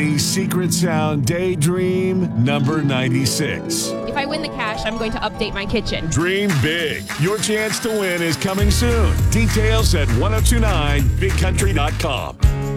Secret Sound Daydream number 96. If I win the cash, I'm going to update my kitchen. Dream big. Your chance to win is coming soon. Details at 1029bigcountry.com.